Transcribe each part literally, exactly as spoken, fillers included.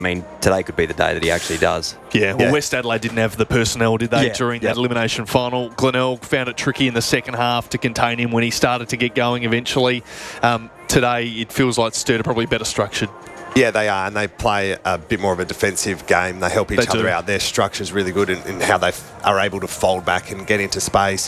I mean, today could be the day that he actually does. Yeah, well, Yeah. West Adelaide didn't have the personnel, did they, Yeah, during yep. that elimination final? Glenelg found it tricky in the second half to contain him when he started to get going eventually. Um, today, it feels like Sturt are probably better structured. Yeah, they are, and they play a bit more of a defensive game. They help each They other do. out. Their structure's really good in, in how they f- are able to fold back and get into space.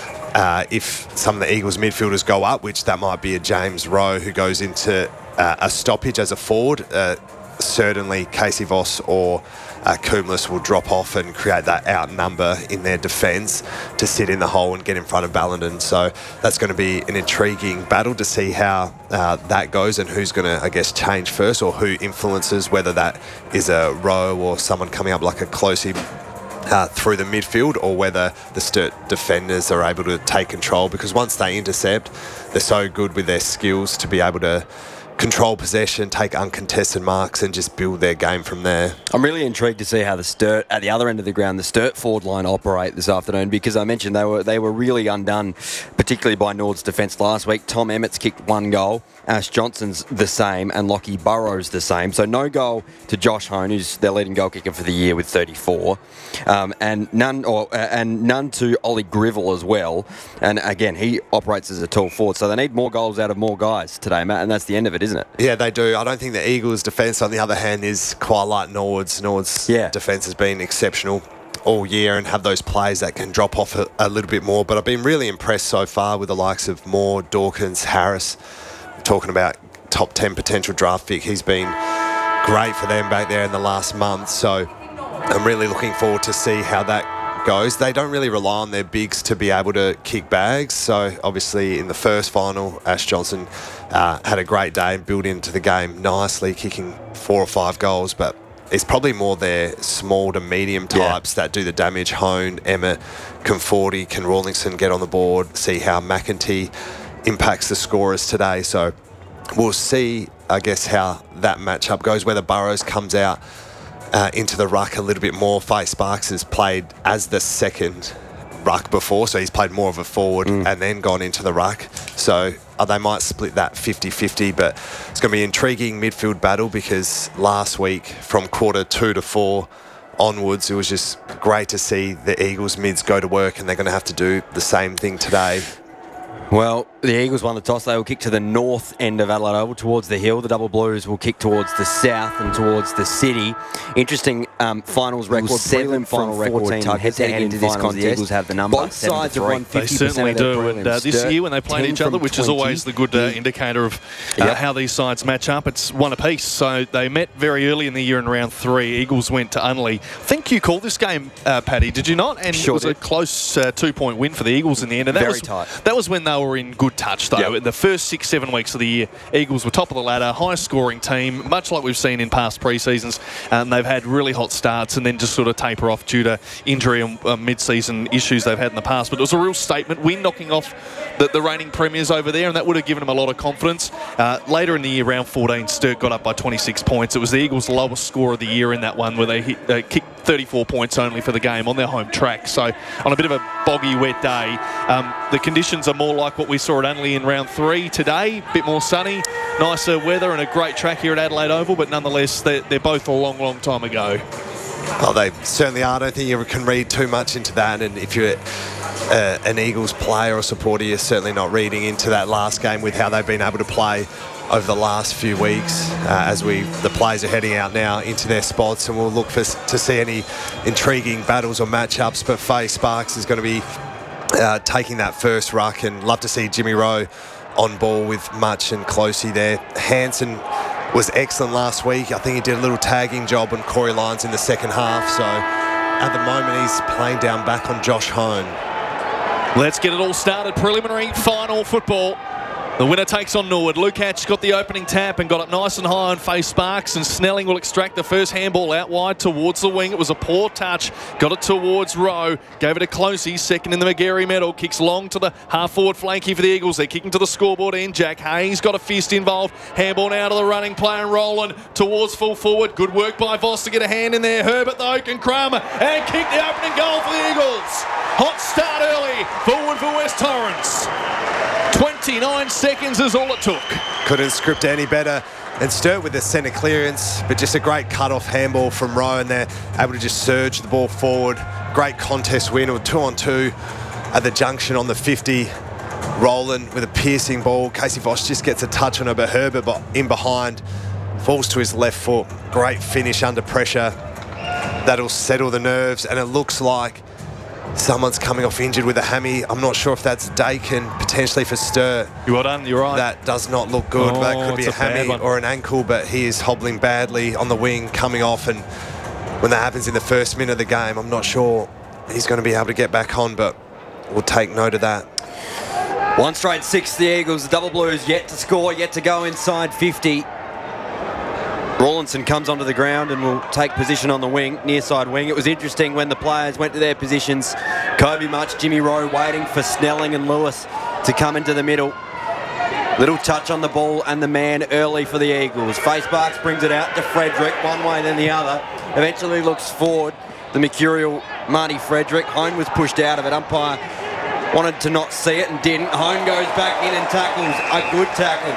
Uh, if some of the Eagles midfielders go up, which that might be a James Rowe who goes into uh, a stoppage as a forward, uh, certainly Casey Voss or uh, Cumulus will drop off and create that outnumber in their defence to sit in the hole and get in front of Ballenden. So that's going to be an intriguing battle to see how uh, that goes and who's going to, I guess, change first or who influences, whether that is a Rowe or someone coming up like a Closey Uh, through the midfield, or whether the Sturt defenders are able to take control, because once they intercept, they're so good with their skills to be able to control possession, take uncontested marks and just build their game from there. I'm really intrigued to see how the Sturt, at the other end of the ground, the Sturt forward line operate this afternoon, because I mentioned they were they were really undone, particularly by Nord's defence last week. Tom Emmett's kicked one goal, Ash Johnson's the same, and Lockie Burrows the same. So no goal to Josh Hone, who's their leading goal kicker for the year with thirty-four, um, and none or uh, and none to Ollie Grivell as well. And again, he operates as a tall forward, so they need more goals out of more guys today, Matt, and that's the end of it, isn't it? Yeah, they do. I don't think the Eagles' defence, on the other hand, is quite like Nord's. Nord's Yeah. defence has been exceptional all year and have those plays that can drop off a, a little bit more. But I've been really impressed so far with the likes of Moore, Dawkins, Harris. We're talking about top ten potential draft pick. He's been great for them back there in the last month. So I'm really looking forward to see how that goes. They don't really rely on their bigs to be able to kick bags. So obviously in the first final, Ash Johnson uh, had a great day and built into the game nicely, kicking four or five goals. But it's probably more their small to medium types Yeah. that do the damage. Hone, Emmett, Conforti, can Rawlingson get on the board, see how McEntee impacts the scorers today. So we'll see, I guess, how that matchup goes, whether Burrows comes out Uh, into the ruck a little bit more. Faye Sparks has played as the second ruck before, so he's played more of a forward Mm. and then gone into the ruck. So uh, they might split that fifty-fifty, but it's going to be an intriguing midfield battle, because last week from quarter two to four onwards, it was just great to see the Eagles mids go to work, and they're going to have to do the same thing today. Well, the Eagles won the toss. They will kick to the north end of Adelaide Oval, towards the hill. The Double Blues will kick towards the south and towards the city. Interesting um, finals record, prelim final record, head-to-head into this contest. Eagles have the number. Both sides have won They fifty percent certainly of their do, and uh, prelims. this Sturt, year when they played ten each other, from which is twenty. always the good uh, indicator of uh, Yep. how these sides match up, it's one apiece. So they met very early in the year in round three. Eagles went to Unley. I think you called this game, uh, Paddy, did you not? And Sure it was did. a close uh, two-point win for the Eagles in the end. And that Very was, tight. That was when they were in good touch, though. Yep. In the first six, seven weeks of the year, Eagles were top of the ladder, high-scoring team, much like we've seen in past pre-seasons. Um, they've had really hot starts and then just sort of taper off due to injury and uh, mid-season issues they've had in the past. But it was a real statement win, knocking off the, the reigning premiers over there, and that would have given them a lot of confidence. Uh, later in the year, round fourteen, Sturt got up by twenty-six points. It was the Eagles' lowest score of the year in that one, where they hit, uh, kicked thirty-four points only for the game on their home track. So on a bit of a boggy, wet day, um, the conditions are more like what we saw at Unley in round three today. A bit more sunny, nicer weather, and a great track here at Adelaide Oval, but nonetheless, they're, they're both a long, long time ago. Oh, they certainly are. I don't think you can read too much into that. And if you're uh, an Eagles player or supporter, you're certainly not reading into that last game with how they've been able to play over the last few weeks uh, as we the players are heading out now into their spots, and we'll look for to see any intriguing battles or matchups. But Faye Sparks is going to be uh, taking that first ruck, and love to see Jimmy Rowe on ball with Much and Closey there. Hansen was excellent last week. I think he did a little tagging job on Corey Lyons in the second half. So at the moment, he's playing down back on Josh Hone. Let's get it all started. Preliminary final football. The winner takes on Norwood. Luke Hatch got the opening tap and got up nice and high on Faye Sparks, and Snelling will extract the first handball out wide towards the wing. It was a poor touch. Got it towards Rowe. Gave it to Closey, second in the McGarry medal. Kicks long to the half-forward flank here for the Eagles. They're kicking to the scoreboard end. Jack Hayes got a fist involved. Handball now to the running player, and Roland towards full forward. Good work by Voss to get a hand in there. Herbert, though, can Kramer and kick the opening goal for the Eagles. Hot start early. Forward for West Torrens. twenty-nine seconds is all it took. Couldn't script any better. And Sturt with the centre clearance, but just a great cut-off handball from Rowe, and they're able to just surge the ball forward. Great contest win, or two on two at the junction on the fifty. Roland with a piercing ball. Casey Voss just gets a touch on her, but Herbert in behind falls to his left foot. Great finish under pressure. That'll settle the nerves, and it looks like someone's coming off injured with a hammy. I'm not sure if that's Dakin, potentially for Sturt. You well done, you're right. That does not look good. Oh, that could be a, a hammy or an ankle, but he is hobbling badly on the wing, coming off, and when that happens in the first minute of the game, I'm not sure he's going to be able to get back on, but we'll take note of that. One straight six, the Eagles. The Double Blues yet to score, yet to go inside fifty. Rawlinson comes onto the ground and will take position on the wing, near side wing. It was interesting when the players went to their positions. Kobe Much, Jimmy Rowe waiting for Snelling and Lewis to come into the middle. Little touch on the ball and the man early for the Eagles. Facebarks brings it out to Frederick, one way then the other. Eventually looks forward. The mercurial Marty Frederick. Hone was pushed out of it. Umpire wanted to not see it and didn't. Hone goes back in and tackles. A good tackle.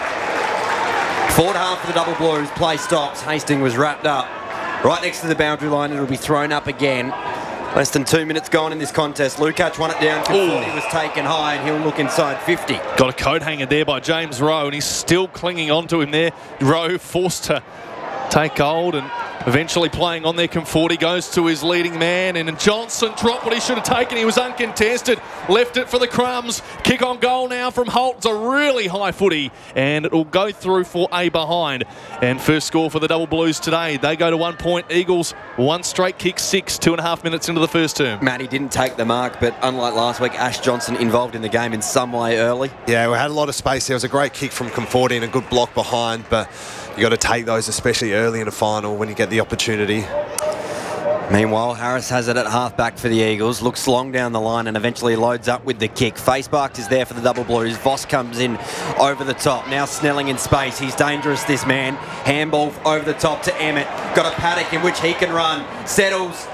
Forward half for the Double Blues. Play stops. Hastings was wrapped up right next to the boundary line. It'll be thrown up again. Less than two minutes gone in this contest. Lukac won it down. Conforti was taken high, and he'll look inside fifty. Got a coat hanger there by James Rowe, and he's still clinging on to him there. Rowe forced to take hold, and eventually playing on there. Conforti goes to his leading man, and Johnson dropped what he should have taken. He was uncontested. Left it for the crumbs. Kick on goal now from Holt. It's a really high footy, and it will go through for a behind. And first score for the Double Blues today. They go to one point. Eagles, one straight kick, six, two and a half minutes into the first term. Matty didn't take the mark, but unlike last week, Ash Johnson involved in the game in some way early. Yeah, we had a lot of space. There was a great kick from Conforti and a good block behind, but you got to take those, especially early in the final when you get the opportunity. Meanwhile, Harris has it at half-back for the Eagles. Looks long down the line and eventually loads up with the kick. Facebarks is there for the Double Blues. Voss comes in over the top. Now Snelling in space. He's dangerous, this man. Handball over the top to Emmett. Got a paddock in which he can run. Settles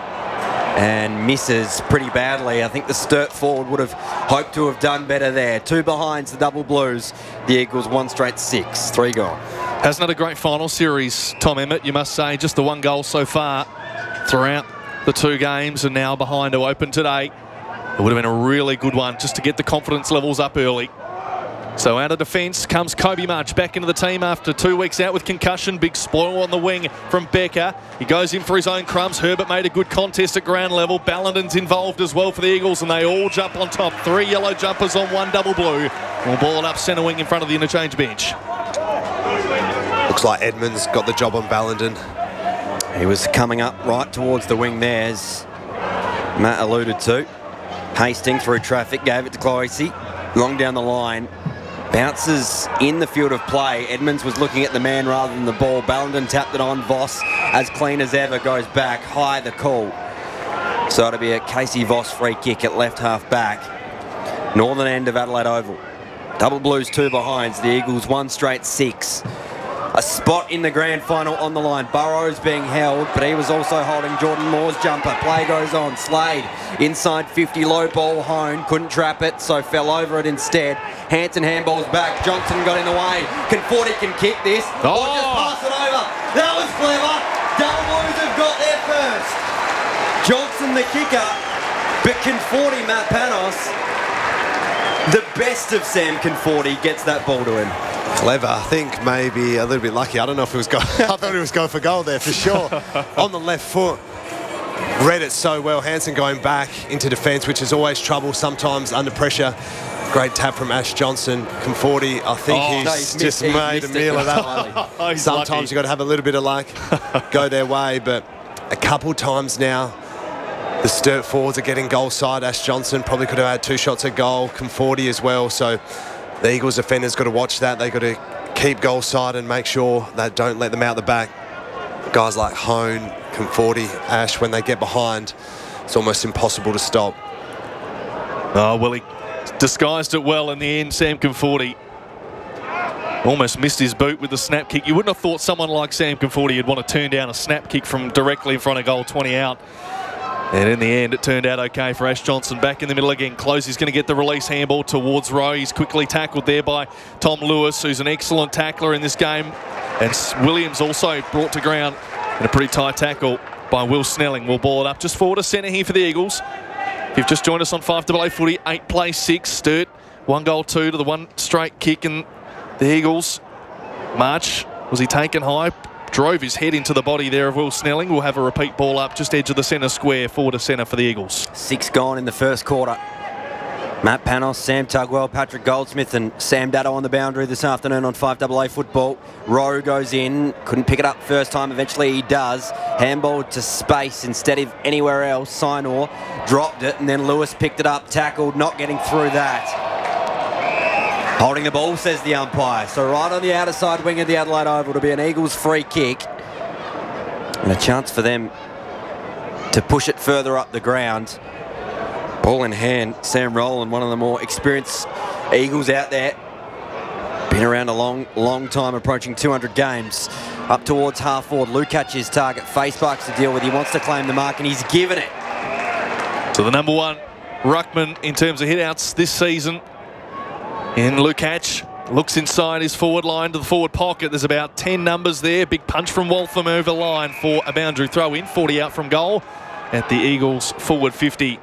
and misses pretty badly. I think the Sturt forward would have hoped to have done better there. Two behinds, the Double Blues. The Eagles one straight six. Three gone. Hasn't had a great final series, Tom Emmett, you must say. Just the one goal so far throughout the two games, and now behind to open today. It would have been a really good one just to get the confidence levels up early. So out of defence comes Kobe Much back into the team after two weeks out with concussion. Big spoil on the wing from Becker. He goes in for his own crumbs. Herbert made a good contest at ground level. Ballandon's involved as well for the Eagles, and they all jump on top. Three yellow jumpers on one Double Blue. We'll ball it up centre wing in front of the interchange bench. Looks like Edmonds got the job on Ballandon. He was coming up right towards the wing there, as Matt alluded to. Hastings through traffic, gave it to Cloyce. Long down the line. Bounces in the field of play. Edmonds was looking at the man rather than the ball. Ballandon tapped it on. Voss, as clean as ever, goes back. High the call. So it'll be a Casey Voss free kick at left half back. Northern end of Adelaide Oval. Double Blues two behinds. The Eagles one straight six. A spot in the grand final on the line. Burrows being held, but he was also holding Jordan Moore's jumper. Play goes on. Slade inside fifty, low ball. Hone couldn't trap it, so fell over it instead. Hanson handballs back. Johnson got in the way. Conforti can kick this, oh. or just pass it over. That was clever. Double Blues have got there first. Johnson the kicker, but Conforti, Matt Panos, the best of Sam Conforti, gets that ball to him. Clever. I think maybe a little bit lucky. I don't know if it was goal. I thought he was going for goal there for sure. On the left foot. Read it so well. Hanson going back into defence, which is always trouble sometimes under pressure. Great tap from Ash Johnson. Conforti, I think oh, he's, no, he's just missed, made he's a meal it. of that. oh, Sometimes you've got to have a little bit of luck, go their way, but a couple times now, the Sturt forwards are getting goal side. Ash Johnson probably could have had two shots at goal. Conforti as well, so the Eagles defenders got to watch that. They've got to keep goal side and make sure they don't let them out the back. Guys like Hone, Conforti, Ash, when they get behind, it's almost impossible to stop. Oh, well, he disguised it well in the end, Sam Conforti. Almost missed his boot with the snap kick. You wouldn't have thought someone like Sam Conforti would want to turn down a snap kick from directly in front of goal, twenty out. And in the end, it turned out okay for Ash Johnson. Back in the middle again. Close. He's going to get the release handball towards Rowe. He's quickly tackled there by Tom Lewis, who's an excellent tackler in this game. And Williams also brought to ground in a pretty tight tackle by Will Snelling. We'll ball it up just forward to centre here for the Eagles. If you've just joined us on five A A footy, eight play six, Sturt, one goal two to the one straight kick, and the Eagles. March, was he taken high? Drove his head into the body there of Will Snelling. We'll have a repeat ball up just edge of the centre square, forward to centre for the Eagles. Six gone in the first quarter. Matt Panos, Sam Tugwell, Patrick Goldsmith and Sam Datto on the boundary this afternoon on five A A football. Rowe goes in, couldn't pick it up first time, eventually he does. Handball to space instead of anywhere else. Sinor dropped it and then Lewis picked it up, tackled, not getting through that. Holding the ball, says the umpire. So right on the outer side wing of the Adelaide Oval to be an Eagles free kick. And a chance for them to push it further up the ground. Ball in hand, Sam Rowland, one of the more experienced Eagles out there. Been around a long, long time, approaching two hundred games. Up towards half forward, Lukac's target, Facebucks to deal with. He wants to claim the mark and he's given it. So the number one ruckman in terms of hit-outs this season in Lukac. Looks inside his forward line to the forward pocket. There's about ten numbers there. Big punch from Waltham over line for a boundary throw in. forty out from goal at the Eagles forward fifty.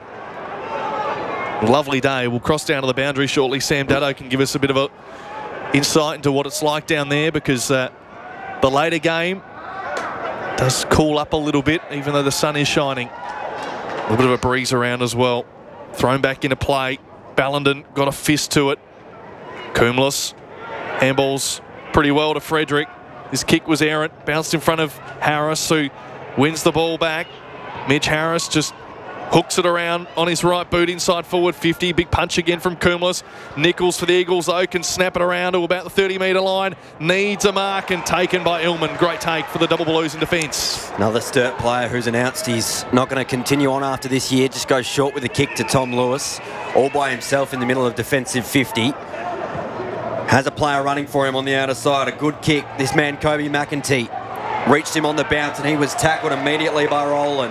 Lovely day. We'll cross down to the boundary shortly. Sam Datto can give us a bit of a insight into what it's like down there, because uh, the later game does cool up a little bit, even though the sun is shining. A little bit of a breeze around as well. Thrown back into play. Ballenden got a fist to it. Cumulus handballs pretty well to Frederick. His kick was errant, bounced in front of Harris, who wins the ball back. Mitch Harris just hooks it around on his right boot inside forward fifty. Big punch again from Cumulus. Nichols for the Eagles though can snap it around to about the thirty metre line. Needs a mark and taken by Illman. Great take for the Double Blues in defence. Another Sturt player who's announced he's not going to continue on after this year. Just goes short with a kick to Tom Lewis. All by himself in the middle of defensive fifty. Has a player running for him on the outer side. A good kick. This man, Kobe McEntee, reached him on the bounce and he was tackled immediately by Rowland.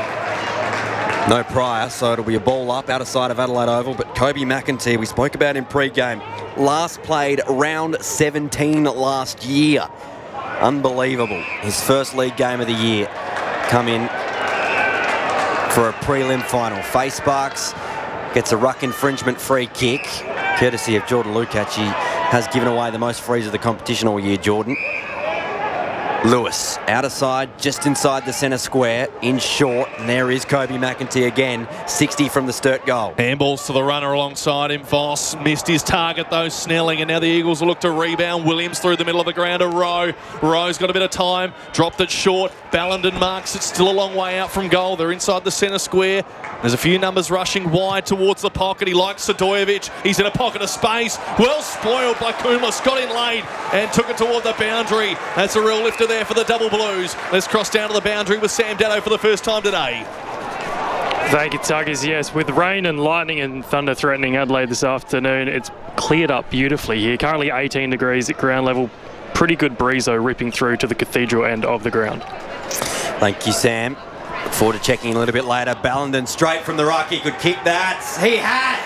No prior, so it'll be a ball up outer side of Adelaide Oval. But Kobe McEntee, we spoke about him pre-game. Last played round seventeen last year. Unbelievable. His first league game of the year. Come in for a prelim final. Face Sparks gets a ruck infringement free kick, courtesy of Jordan Lukac. He has given away the most frees of the competition all year, Jordan. Lewis, outer side, just inside the centre square, in short, and there is Kobe McEntee again, sixty from the Sturt goal. Handballs to the runner alongside him. Voss missed his target though, Snelling, and now the Eagles will look to rebound. Williams through the middle of the ground to Rowe. Rowe's got a bit of time, dropped it short. Ballenden marks it, still a long way out from goal. They're inside the centre square. There's a few numbers rushing wide towards the pocket. He likes Sadojevic. He's in a pocket of space. Well spoiled by Cumulus. Got in late and took it toward the boundary. That's a real lifter there for the Double Blues. Let's cross down to the boundary with Sam Datto for the first time today. Thank you, Tuggers. Yes, with rain and lightning and thunder threatening Adelaide this afternoon, it's cleared up beautifully here. Currently eighteen degrees at ground level. Pretty good breeze though, ripping through to the cathedral end of the ground. Thank you, Sam. Look forward to checking a little bit later. Ballenden straight from the ruck. He could kick that. He has!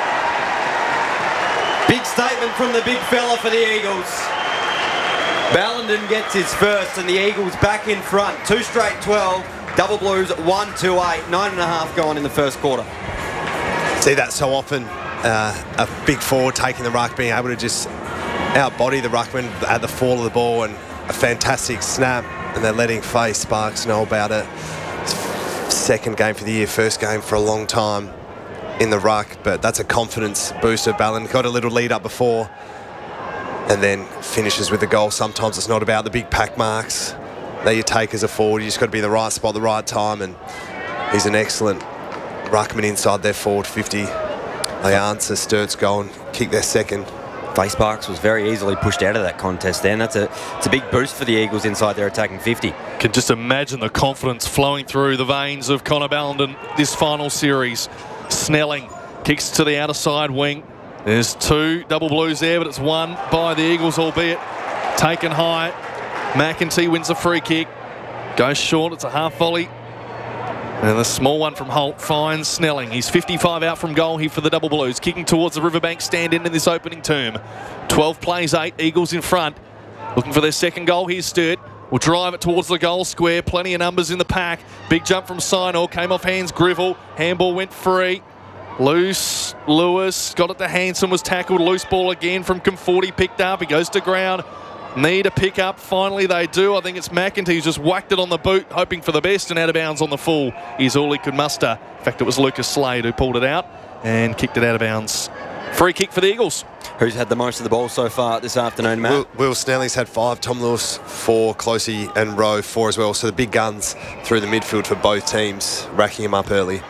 Big statement from the big fella for the Eagles. Ballenden gets his first and the Eagles back in front. Two straight twelve. Double Blues one two eight. Nine and a half gone in the first quarter. See that so often. Uh, a big forward taking the ruck, being able to just outbody the ruckman at the fall of the ball, and a fantastic snap, and they're letting Face Sparks know about it. Second game for the year, first game for a long time in the ruck, but that's a confidence booster. Ballenden got a little lead up before and then finishes with the goal. Sometimes it's not about the big pack marks that you take as a forward. You just got to be in the right spot at the right time, and he's an excellent ruckman inside their forward fifty. They answer Sturt's goal and kick their second. Face Sparks was very easily pushed out of that contest then. That's a, it's a big boost for the Eagles inside their attacking fifty. Can just imagine the confidence flowing through the veins of Connor Ballenden this final series. Snelling kicks to the outer side wing. There's two Double Blues there, but it's one by the Eagles, albeit taken high. McEntee wins the free kick. Goes short, it's a half volley. And the small one from Holt finds Snelling. He's fifty-five out from goal here for the Double Blues. Kicking towards the Riverbank stand in in this opening term. twelve plays eight, Eagles in front. looking for their second goal. Here's Sturt. Will drive it towards the goal square. Plenty of numbers in the pack. Big jump from Sinor. Came off hands. Grivell. Handball went free. Loose. Lewis got it to Hanson. Was tackled. Loose ball again from Conforti. Picked up. He goes to ground. Need a pick up. Finally they do. I think it's McEntee who's just whacked it on the boot, hoping for the best, and out of bounds on the full is all he could muster. In fact, it was Lucas Slade who pulled it out and kicked it out of bounds. Free kick for the Eagles. Who's had the most of the ball so far this afternoon, Matt? Will, Will Snelly's had five, Tom Lewis four, Closey and Rowe four as well. So the big guns through the midfield for both teams, racking them up early.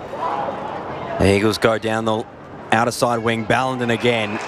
The Eagles go down the outer side wing. Ballenden again.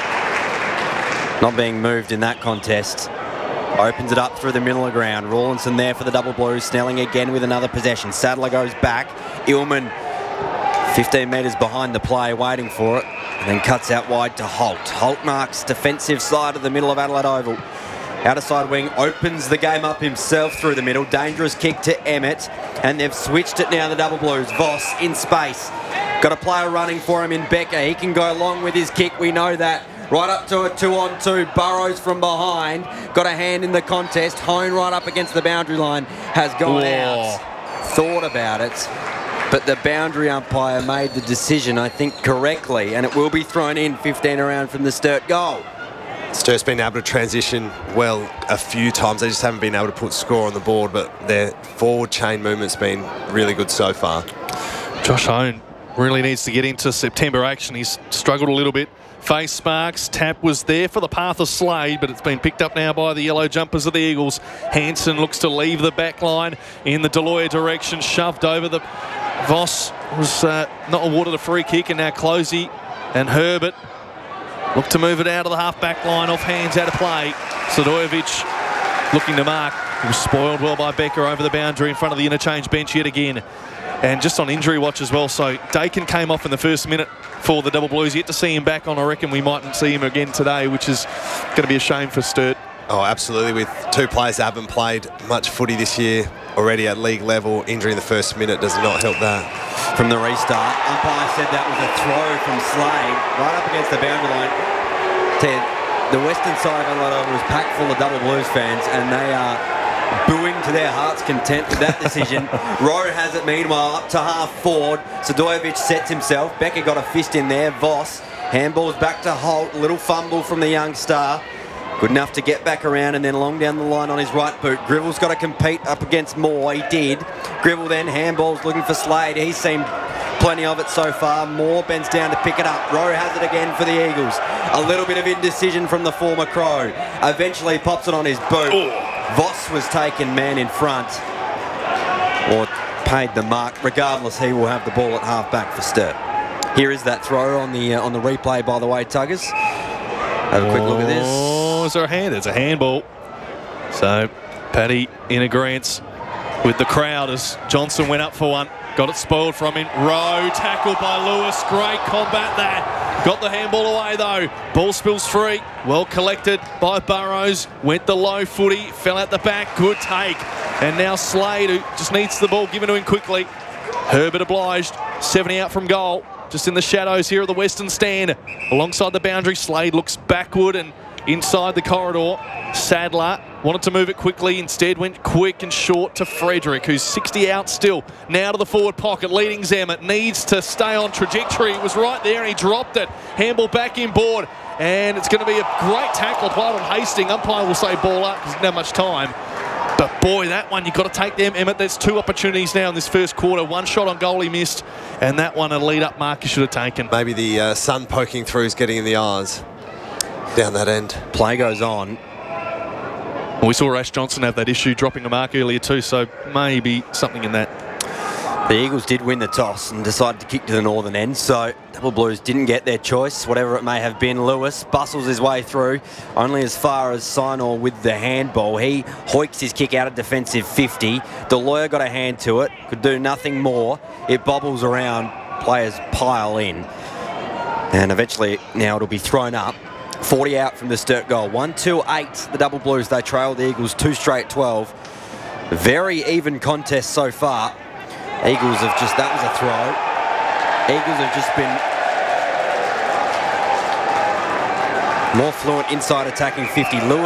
Not being moved in that contest. Opens it up through the middle of the ground. Rawlinson there for the double blues. Snelling again with another possession. Sadler goes back. Illman fifteen metres behind the play, waiting for it. And then cuts out wide to Holt. Holt marks defensive side of the middle of Adelaide Oval. Outer side wing opens the game up himself through the middle. Dangerous kick to Emmett. And they've switched it now, the double blues. Voss in space. Got a player running for him in Becker. He can go long with his kick, we know that. Right up to a two-on-two. Burrows from behind. Got a hand in the contest. Hone right up against the boundary line. Has gone Whoa. out. Thought about it. But the boundary umpire made the decision, I think, correctly. And it will be thrown in fifteen around from the Sturt goal. Sturt's been able to transition well a few times. They just haven't been able to put score on the board. But their forward chain movement's been really good so far. Josh Hone really needs to get into September action. He's struggled a little bit. Face Sparks, tap was there for the path of Slade, but it's been picked up now by the yellow jumpers of the Eagles. Hanson looks to leave the back line in the Deloya direction, shoved over the... Voss was uh, not awarded a free kick, and now Closey and Herbert look to move it out of the half-back line, off hands, out of play. Sadojevic looking to mark. He was spoiled well by Becker over the boundary in front of the interchange bench yet again. And just on injury watch as well, so Dakin came off in the first minute for the Double Blues. Yet to see him back on. I reckon we mightn't see him again today, which is going to be a shame for Sturt. Oh, absolutely. With two players that haven't played much footy this year already at league level, injury in the first minute does not help that. From the restart, umpire said that was a throw from Slade right up against the boundary line. Ted, the western side of Adelaide was packed full of Double Blues fans, and they are booing to their heart's content with that decision. Rowe has it meanwhile up to half forward. Sadojevic sets himself. Becker got a fist in there. Voss handballs back to Holt. A little fumble from the young star. Good enough to get back around and then long down the line on his right boot. Grivell's got to compete up against Moore. He did. Grivell then handballs looking for Slade. He's seen plenty of it so far. Moore bends down to pick it up. Rowe has it again for the Eagles. A little bit of indecision from the former Crow. Eventually pops it on his boot. Oh. Voss was taken man in front, or paid the mark. Regardless, he will have the ball at half back for Sturt. Here is that throw on the uh, on the replay, by the way, Tuggers. Have a quick look at this. Oh, is there a hand? It's a handball. So, Paddy in agreement with the crowd as Johnson went up for one. Got it spoiled from him. Rowe tackled by Lewis. Great combat there. Got the handball away though. Ball spills free. Well collected by Burrows. Went the low footy. Fell out the back. Good take. And now Slade, who just needs the ball given to him quickly. Herbert obliged. seventy out from goal. Just in the shadows here at the western stand. Alongside the boundary, Slade looks backward and inside the corridor. Sadler wanted to move it quickly, instead went quick and short to Frederick, who's sixty out still. Now to the forward pocket, leading Zammit, needs to stay on trajectory. It was right there and he dropped it. Handball back inboard, and it's going to be a great tackle applied on Hastings. Umpire will say ball up because he didn't have much time. But boy, that one, you've got to take them, Emmett. There's two opportunities now in this first quarter. One shot on goal he missed, and that one a lead-up mark he should have taken. Maybe the uh, sun poking through is getting in the eyes down that end. Play goes on. Well, we saw Ash Johnson have that issue dropping a mark earlier too, so maybe something in that. The Eagles did win the toss and decided to kick to the northern end, so Double Blues didn't get their choice, whatever it may have been. Lewis bustles his way through, only as far as Sinor with the handball. He hoiks his kick out of defensive fifty. The lawyer got a hand to it, could do nothing more. It bobbles around, players pile in. And eventually, now it'll be thrown up. forty out from the Sturt goal. one two eight, the Double Blues. They trail the Eagles two straight twelve. Very even contest so far. Eagles have just, that was a throw. Eagles have just been more fluent inside attacking fifty. Lewis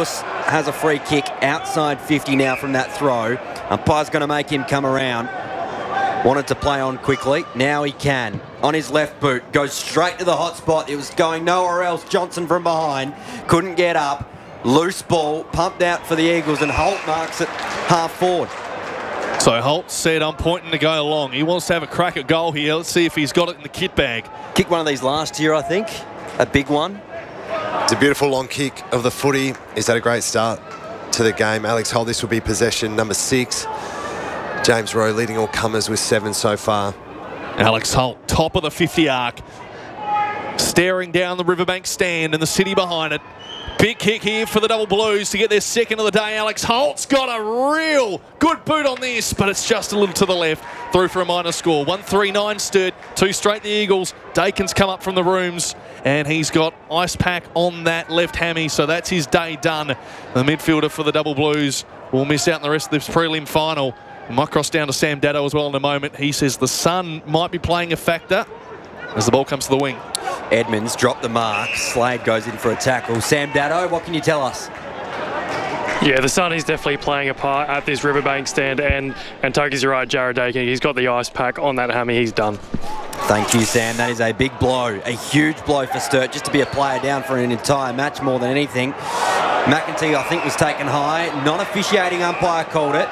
has a free kick outside fifty now from that throw. Umpire's going to make him come around. Wanted to play on quickly. Now he can. On his left boot. Goes straight to the hot spot. It was going nowhere else. Johnson from behind. Couldn't get up. Loose ball. Pumped out for the Eagles. And Holt marks it half forward. So Holt said, I'm pointing to go along. He wants to have a crack at goal here. Let's see if he's got it in the kit bag. Kicked one of these last year, I think. A big one. It's a beautiful long kick of the footy. He's had a great start to the game. Alex Holt, this will be possession number six. James Rowe leading all comers with seven so far. Alex Holt, top of the fifty arc. Staring down the Riverbank stand and the city behind it. Big kick here for the Double Blues to get their second of the day. Alex Holt's got a real good boot on this, but it's just a little to the left. Through for a minor score. one three nine Sturt, two straight the Eagles. Dakin's come up from the rooms, and he's got ice pack on that left hammy, so that's his day done. The midfielder for the Double Blues will miss out in the rest of this prelim final. We might cross down to Sam Datto as well in a moment. He says the sun might be playing a factor as the ball comes to the wing. Edmonds dropped the mark. Slade goes in for a tackle. Sam Datto, what can you tell us? Yeah, the sun is definitely playing a part at this Riverbank stand, and and Toki's right, Jared Dakin, he's got the ice pack on that hammy, he's done. Thank you, Sam. That is a big blow, a huge blow for Sturt, just to be a player down for an entire match more than anything. McEntee, I think, was taken high. Non-officiating umpire called it.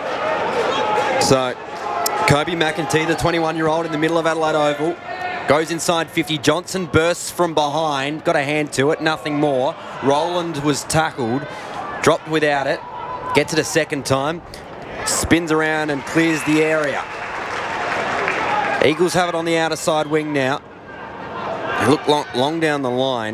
So, Kobe McEntee, the twenty-one-year-old in the middle of Adelaide Oval, goes inside fifty. Johnson bursts from behind, got a hand to it, nothing more. Roland was tackled, dropped without it, gets it a second time, spins around and clears the area. Eagles have it on the outer side wing now. They look long, long down the line.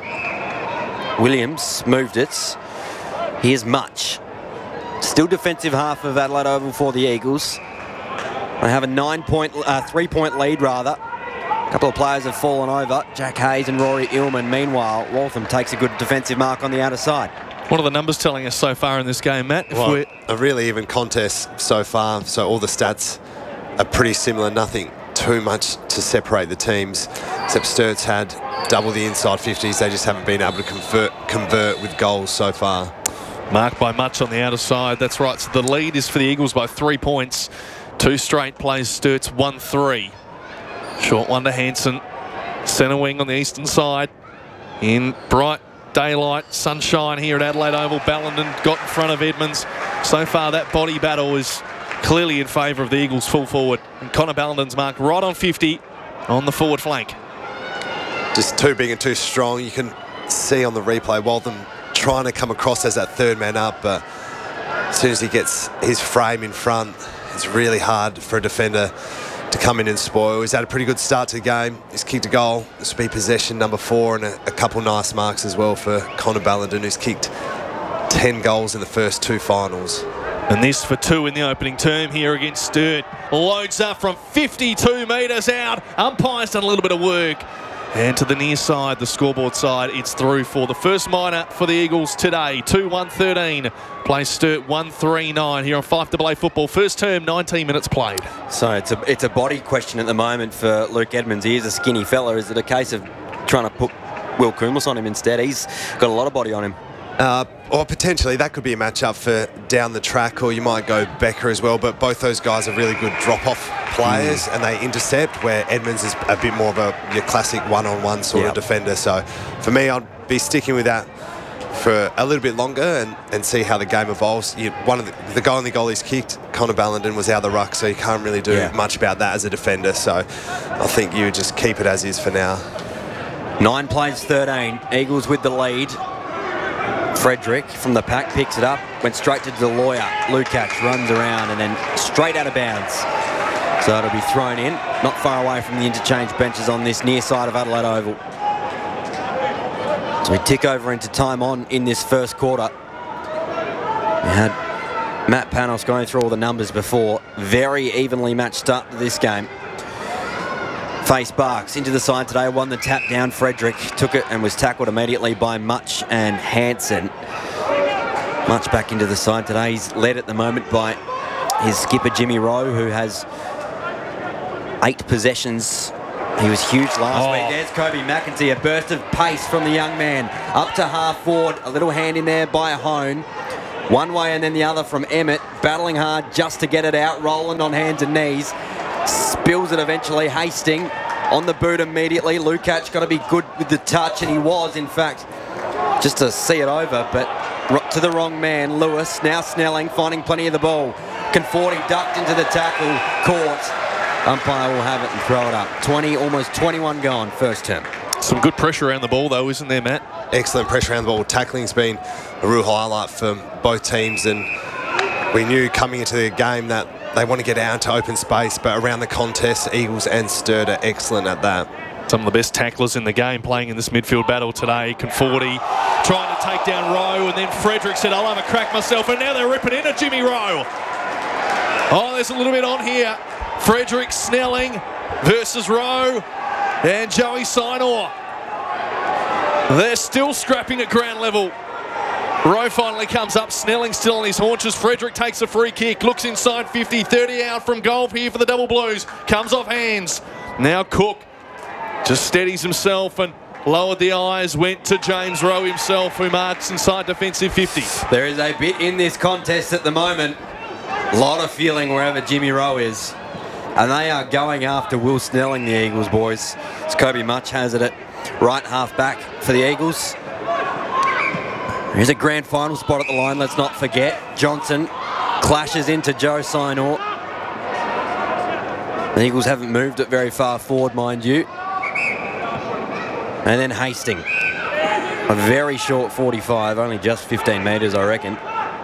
Williams moved it. Here's Much. Still defensive half of Adelaide Oval for the Eagles. They have a nine-point, uh, three-point lead rather. A couple of players have fallen over. Jack Hayes and Rory Illman. Meanwhile, Waltham takes a good defensive mark on the outer side. What are the numbers telling us so far in this game, Matt? If Well, we're... a really even contest so far, so all the stats are pretty similar. Nothing too much to separate the teams, except Sturt's had double the inside fifties. They just haven't been able to convert, convert with goals so far. Marked by Much on the outer side. That's right. So the lead is for the Eagles by three points. Two straight plays Sturt's one three. Short one to Hanson. Centre wing on the eastern side. In bright daylight, sunshine here at Adelaide Oval. Ballenden got in front of Edmonds. So far that body battle is clearly in favour of the Eagles full forward. And Connor Ballenden's marked right on fifty on the forward flank. Just too big and too strong. You can see on the replay Waltham trying to come across as that third man up, but as soon as he gets his frame in front, it's really hard for a defender to come in and spoil. He's had a pretty good start to the game. He's kicked a goal. This will be possession number four, and a, a couple nice marks as well for Connor Ballenden, who's kicked ten goals in the first two finals. And this for two in the opening term here against Sturt. Loads up from fifty-two metres out. Umpire's done a little bit of work. And to the near side, the scoreboard side, it's through for the first minor for the Eagles today. two one thirteen. Plays Sturt one three nine here on five A A football. First term, nineteen minutes played. So it's a it's a body question at the moment for Luke Edmonds. He is a skinny fella. Is it a case of trying to put Will Kumus on him instead? He's got a lot of body on him. Uh, or potentially that could be a matchup for down the track, or you might go Becker as well, but both those guys are really good drop-off players mm. and they intercept, where Edmonds is a bit more of a your classic one-on-one sort yep. of defender. So for me, I'd be sticking with that for a little bit longer and, and see how the game evolves. You, one of the, the only goal he's kicked, Connor Ballenden, was out of the ruck, so you can't really do yeah. much about that as a defender. So I think you just keep it as is for now. Nine plays thirteen. Eagles with the lead. Frederick from the pack picks it up, went straight to Deloya. Lukacs runs around and then straight out of bounds. So it'll be thrown in, not far away from the interchange benches on this near side of Adelaide Oval. So we tick over into time on in this first quarter. We had Matt Panos going through all the numbers before. Very evenly matched start to this game. Face Barks into the side today, won the tap down. Frederick took it and was tackled immediately by Much and Hanson. Much back into the side today. He's led at the moment by his skipper Jimmy Rowe, who has eight possessions He was huge last Oh. week. There's Kobe McEntee, a burst of pace from the young man. Up to half forward, a little hand in there by Hone. One way and then the other from Emmett, battling hard just to get it out, rolling on hands and knees. Spills it eventually, Hastings on the boot immediately. Lukacs got to be good with the touch, and he was, in fact, just to see it over, but to the wrong man. Lewis, now Snelling, finding plenty of the ball. Conforti ducked into the tackle, caught. Umpire will have it and throw it up. twenty, almost twenty-one gone, first term. Some good pressure around the ball, though, isn't there, Matt? Excellent pressure around the ball. Tackling's been a real highlight for both teams, and we knew coming into the game that they want to get out into open space, but around the contest, Eagles and Sturt are excellent at that. Some of the best tacklers in the game playing in this midfield battle today. Conforti trying to take down Rowe, and then Frederick said, I'll have a crack myself, and now they're ripping into Jimmy Rowe. Oh, there's a little bit on here. Frederick Snelling versus Rowe and Joey Sinor. They're still scrapping at ground level. Rowe finally comes up. Snelling still on his haunches. Frederick takes a free kick. Looks inside fifty. thirty out from goal here for the Double Blues. Comes off hands. Now Cook just steadies himself and lowered the eyes. Went to James Rowe himself, who marks inside defensive fifty. There is a bit in this contest at the moment. A lot of feeling wherever Jimmy Rowe is. And they are going after Will Snelling, the Eagles boys. As Kobe Much has it at right half back for the Eagles. Here's a grand final spot at the line, let's not forget. Johnson clashes into Joe Sinor. The Eagles haven't moved it very far forward, mind you. And then Hastings. A very short forty-five, only just fifteen metres, I reckon.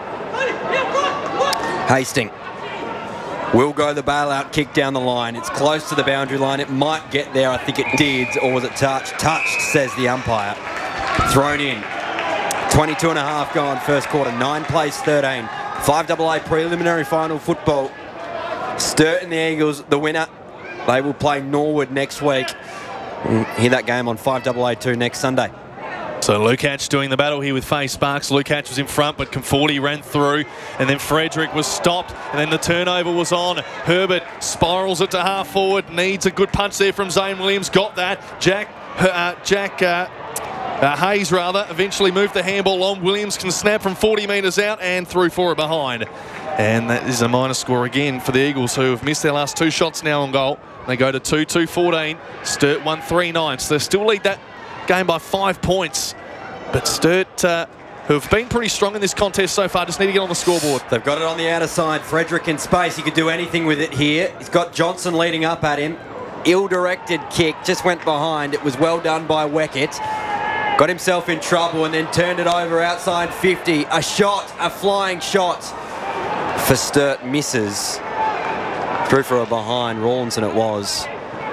Hastings will go the bailout kick down the line. It's close to the boundary line. It might get there. I think it did. Or was it touched? Touched, says the umpire. Thrown in. twenty-two and a half gone first quarter. Nine plays thirteen. five double A preliminary final football. Sturt and the Eagles, the winner. They will play Norwood next week. Hear that game on five double A two next Sunday. So Lukacs doing the battle here with Faye Sparks. Lukacs was in front, but Conforti ran through, and then Frederick was stopped, and then the turnover was on. Herbert spirals it to half forward, needs a good punch there from Zane Williams, got that. Jack, uh, Jack uh, uh, Hayes rather, eventually moved the handball on. Williams can snap from forty metres out and through for it behind. And that is a minus score again for the Eagles, who have missed their last two shots now on goal. They go to two two fourteen, Sturt one three nine, so they still lead that game by five points. But Sturt, uh, who have been pretty strong in this contest so far, just need to get on the scoreboard. They've got it on the outer side. Frederick in space. He could do anything with it here. He's got Johnson leading up at him. Ill-directed kick. Just went behind. It was well done by Weckett. Got himself in trouble and then turned it over outside fifty. A shot. A flying shot. For Sturt misses. Through for a behind. Rawlinson it was.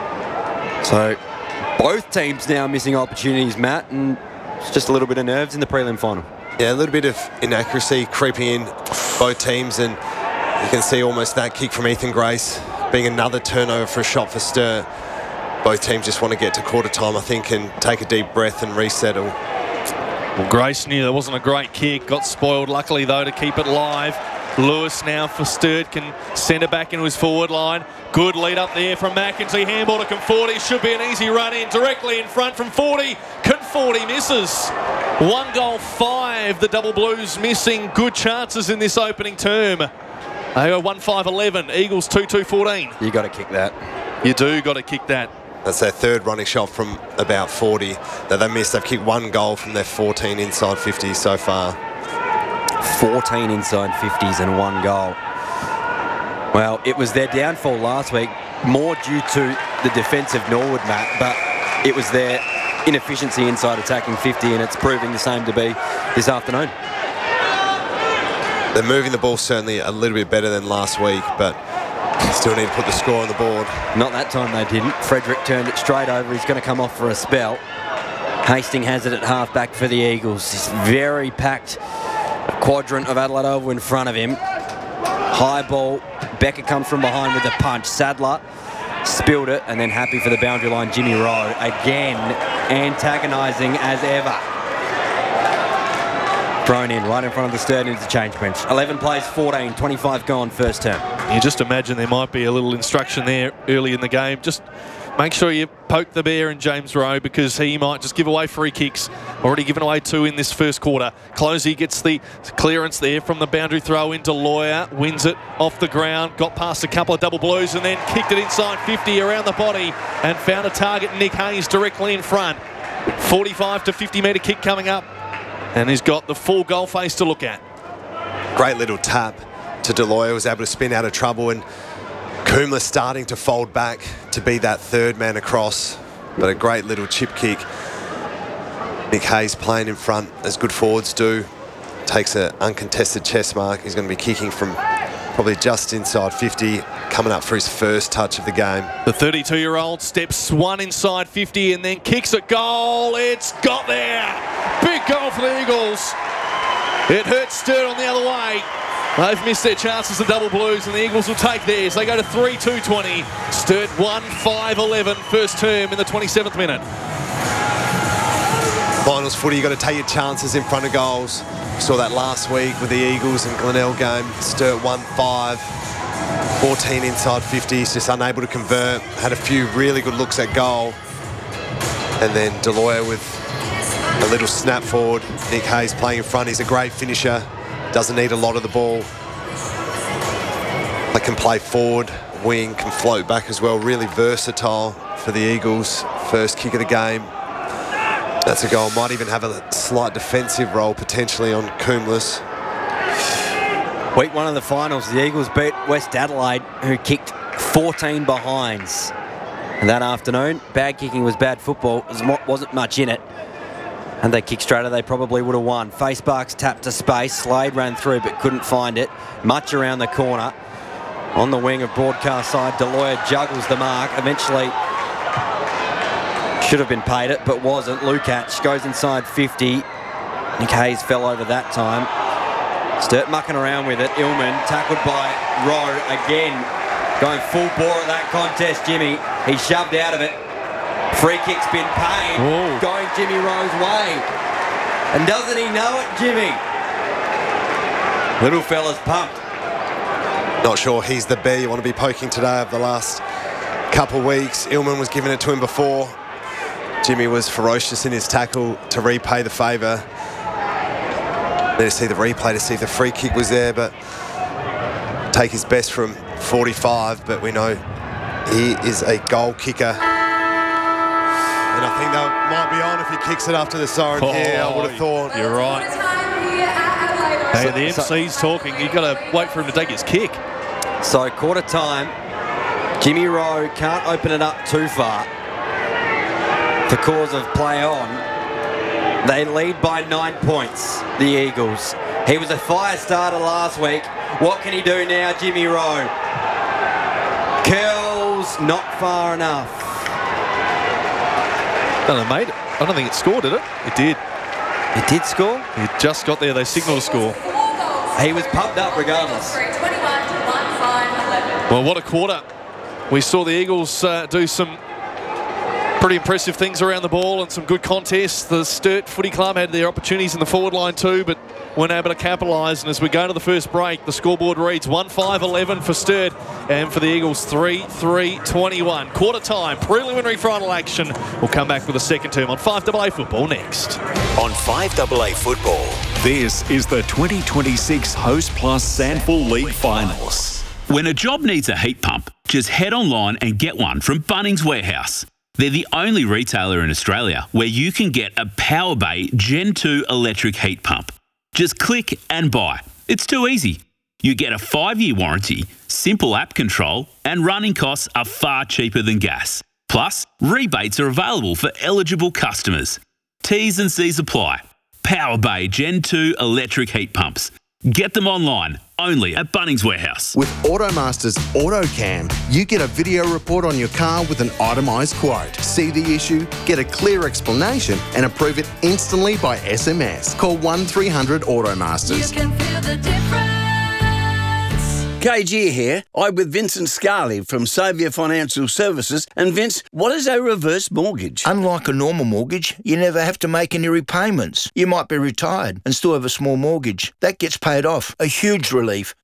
So both teams now missing opportunities, Matt, and it's just a little bit of nerves in the prelim final. Yeah, a little bit of inaccuracy creeping in both teams, and you can see almost that kick from Ethan Grace being another turnover for a shot for Sturt. Both teams just want to get to quarter time, I think, and take a deep breath and resettle. Well, Grace knew that wasn't a great kick. Got spoiled, luckily, though, to keep it live. Lewis now for Sturt can send it back into his forward line. Good lead up there from McEntee. Handball to Conforti. Should be an easy run in. Directly in front from forty. Conforti misses. One goal, five. The Double Blues missing good chances in this opening term. They go one five eleven. Eagles two two fourteen. You got to kick that. You do got to kick that. That's their third running shot from about forty that they missed. They've kicked one goal from their fourteen inside fifty so far. fourteen inside fifties and one goal. Well, it was their downfall last week, more due to the defensive Norwood, Matt, but it was their inefficiency inside attacking fifty, and it's proving the same to be this afternoon. They're moving the ball certainly a little bit better than last week, but still need to put the score on the board. Not that time they didn't. Frederick turned it straight over. He's going to come off for a spell. Hastings has it at half back for the Eagles. This very packed quadrant of Adelaide Oval in front of him. High ball. Becker comes from behind with a punch. Sadler spilled it, and then happy for the boundary line, Jimmy Rowe. Again, antagonising as ever. Thrown in right in front of the Sturt interchange bench. eleven plays fourteen, twenty-five gone first term. You just imagine there might be a little instruction there early in the game. Just make sure you poke the bear in James Rowe because he might just give away free kicks. Already given away two in this first quarter. Closey gets the clearance there from the boundary throw into Lawyer. Wins it off the ground. Got past a couple of double blues and then kicked it inside fifty around the body and found a target, Nick Hayes, directly in front. forty-five to fifty metre kick coming up. And he's got the full goal face to look at. Great little tap to Deloya. Was able to spin out of trouble, and Kumla starting to fold back to be that third man across, but a great little chip kick. Nick Hayes playing in front as good forwards do. Takes an uncontested chest mark. He's going to be kicking from probably just inside fifty, coming up for his first touch of the game. The thirty-two-year-old steps one inside fifty and then kicks at goal. It's got there. Big goal for the Eagles. It hurts Sturt on the other way. They've missed their chances, the double blues, and the Eagles will take theirs. They go to three two twenty. Sturt one five eleven, first term in the twenty-seventh minute. Finals footy, you've got to take your chances in front of goals. We saw that last week with the Eagles and Glenelg game. Sturt one five, fourteen inside fifties, just unable to convert. Had a few really good looks at goal. And then Deloya with a little snap forward. Nick Hayes playing in front. He's a great finisher. Doesn't need a lot of the ball. They can play forward, wing, can float back as well. Really versatile for the Eagles. First kick of the game. That's a goal. Might even have a slight defensive role potentially on Coombs. Week one of the finals, the Eagles beat West Adelaide, who kicked fourteen behinds. And that afternoon, bad kicking was bad football. There wasn't much in it. And they kicked straighter, they probably would have won. Facebarks tapped to space. Slade ran through but couldn't find it. Much around the corner. On the wing of broadcast side, Deloya juggles the mark. Eventually should have been paid it, but wasn't. Lukac goes inside fifty. Nick Hayes fell over that time. Sturt mucking around with it. Illman tackled by Rowe again. Going full bore at that contest, Jimmy. He shoved out of it. Free kick's been paid. Whoa. Going Jimmy Rowe's way. And doesn't he know it, Jimmy? Little fella's pumped. Not sure he's the bear you want to be poking today over the last couple of weeks. Illman was giving it to him before. Jimmy was ferocious in his tackle to repay the favour. Need to see the replay to see if the free kick was there, but take his best from forty-five, but we know he is a goal kicker. And I think that might be on if he kicks it after the siren Oh, here, I would have thought. You're right. Hey, the M C's talking. You've got to wait for him to take his kick. So quarter time, Jimmy Rowe can't open it up too far. The cause of play on. They lead by nine points, the Eagles. He was a fire starter last week. What can he do now, Jimmy Rowe? Curls, not far enough. No, they made it. I don't think it scored, did it? It did. It did score? It just got there. They signalled a score. He was pumped up regardless. Well, what a quarter. We saw the Eagles uh, do some pretty impressive things around the ball and some good contests. The Sturt Footy Club had their opportunities in the forward line too, but weren't able to capitalise. And as we go to the first break, the scoreboard reads one five eleven for Sturt and for the Eagles three three twenty-one. Quarter time, preliminary final action. We'll come back with a second term on five A A Football next. On five A A Football, this is the twenty twenty-six Host Plus Sandful League Finals. When a job needs a heat pump, just head online and get one from Bunnings Warehouse. They're the only retailer in Australia where you can get a PowerBay Gen two electric heat pump. Just click and buy. It's too easy. You get a five-year warranty, simple app control, and running costs are far cheaper than gas. Plus, rebates are available for eligible customers. T's and C's apply. PowerBay Gen two electric heat pumps. Get them online, only at Bunnings Warehouse. With Automaster's AutoCam, you get a video report on your car with an itemised quote. See the issue, get a clear explanation, and approve it instantly by S M S. Call one three hundred Automasters. You can feel the difference. K G here. I'm with Vincent Scarley from Saviour Financial Services. And Vince, what is a reverse mortgage? Unlike a normal mortgage, you never have to make any repayments. You might be retired and still have a small mortgage. That gets paid off. A huge relief.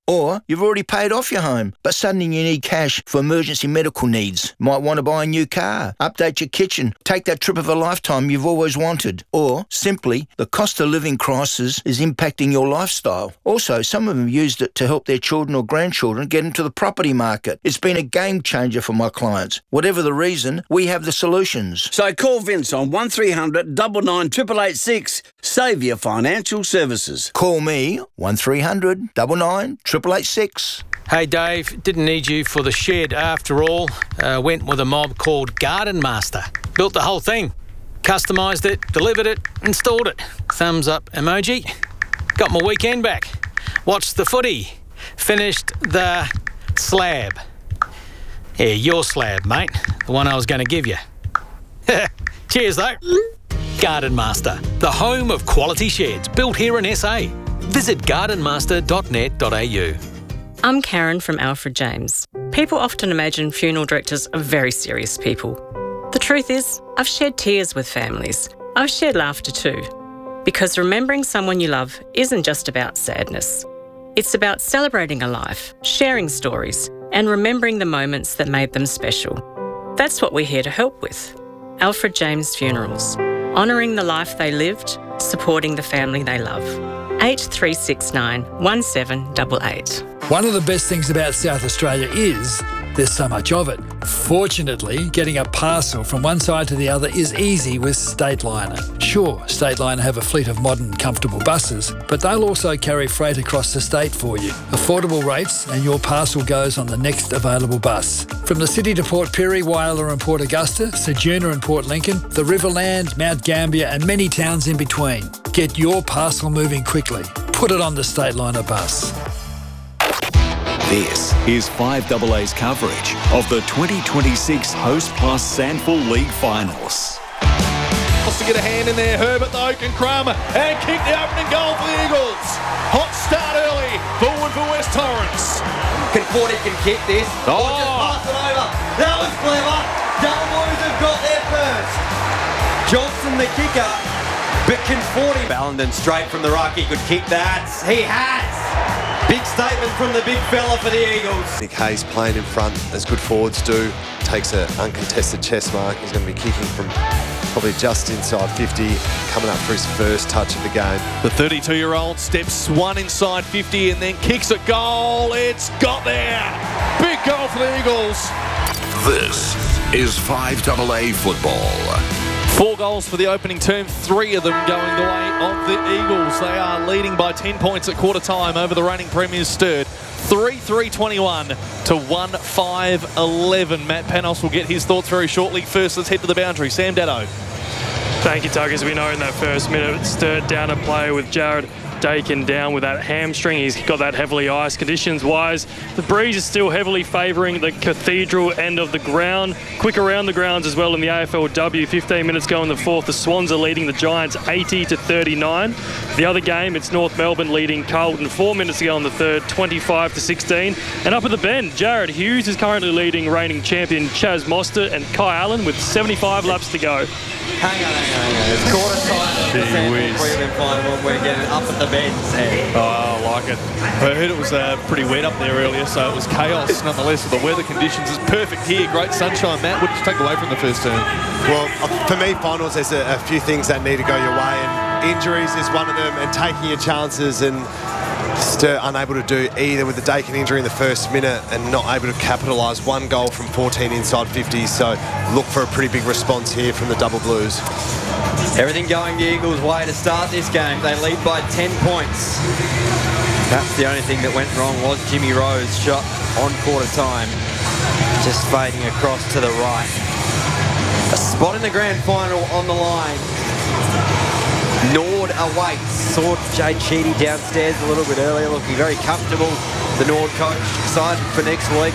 Or you've already paid off your home, but suddenly you need cash for emergency medical needs. Might want to buy a new car, update your kitchen, take that trip of a lifetime you've always wanted. Or simply, the cost of living crisis is impacting your lifestyle. Also, some of them used it to help their children or grandchildren get into the property market. It's been a game changer for my clients. Whatever the reason, we have the solutions. So call Vince on one three hundred nine nine eight eight eight six. Saviour Financial Services. Call me one three hundred nine nine eight eight eight six. Hey Dave, didn't need you for the shed after all. Uh, went with a mob called Garden Master. Built the whole thing. Customised it, delivered it, installed it. Thumbs up emoji. Got my weekend back. Watched the footy. Finished the slab. Yeah, your slab, mate. The one I was going to give you. Cheers though. Garden Master, the home of quality sheds built here in S A. Visit garden master dot net dot a u. I'm Karen from Alfred James. People often imagine funeral directors are very serious people. The truth is, I've shed tears with families. I've shared laughter too. Because remembering someone you love isn't just about sadness. It's about celebrating a life, sharing stories, and remembering the moments that made them special. That's what we're here to help with. Alfred James Funerals. Honouring the life they lived, supporting the family they love. eight three six nine one seven eight eight. One of the best things about South Australia is there's so much of it. Fortunately, getting a parcel from one side to the other is easy with Stateliner. Sure, Stateliner have a fleet of modern, comfortable buses, but they'll also carry freight across the state for you. Affordable rates, and your parcel goes on the next available bus. From the city to Port Pirie, Whyalla and Port Augusta, Ceduna and Port Lincoln, the Riverland, Mount Gambier and many towns in between. Get your parcel moving quickly. Put it on the Stateliner bus. This is five A A's coverage of the twenty twenty-six Host Plus Sandful League Finals. Wants to get a hand in there, Herbert though can Kramer and kick the opening goal for the Eagles. Hot start early, forward for West Torrens. Conforti can kick this. Oh. Or just pass it over. That was clever. Double Blues have got their first. Johnson the kicker, but Conforti. Ballenden straight from the ruck, he could kick that. He has. Big statement from the big fella for the Eagles. Nick Hayes playing in front as good forwards do. Takes an uncontested chest mark. He's going to be kicking from probably just inside fifty, coming up for his first touch of the game. The thirty-two-year-old steps one inside fifty and then kicks a goal. It's got there. Big goal for the Eagles. This is five A A football. Four goals for the opening term, three of them going the way of the Eagles. They are leading by ten points at quarter time over the reigning premiers Sturt. three three twenty-one to one five eleven. Matt Panos will get his thoughts very shortly. First, let's head to the boundary. Sam Daddo. Thank you, Tug. As we know in that first minute, Sturt down a player with Jared Dakin down with that hamstring. He's got that heavily iced. Conditions-wise, the breeze is still heavily favouring the Cathedral end of the ground. Quick around the grounds as well in the A F L W. fifteen minutes go in the fourth. The Swans are leading the Giants eighty to thirty-nine. The other game, it's North Melbourne leading Carlton four minutes to go in the third, twenty-five to sixteen. And up at the bend, Jared Hughes is currently leading reigning champion Chaz Mostert and Kai Allen with seventy-five laps to go. Hang on, hang on, hang on. It's quarter time of the Sandful Prelim final. We're getting up at the bend, Sam. Oh, I like it. I heard it was uh, pretty wet up there earlier, so it was chaos nonetheless. The weather conditions is perfect here. Great sunshine. Matt, what did you take away from the first term? Well, for me, finals, there's a, a few things that need to go your way, and injuries is one of them, and taking your chances, and Sturt unable to do either with the Dakin injury in the first minute and not able to capitalise. One goal from fourteen inside fifty, so look for a pretty big response here from the Double Blues. Everything going the Eagles' way to start this game. They lead by ten points. Perhaps the only thing that went wrong was Jimmy Rose shot on quarter time, just fading across to the right. A spot in the grand final on the line. Nord awaits. Saw Jade Sheedy downstairs a little bit earlier, looking very comfortable. The Nord coach excited for next week.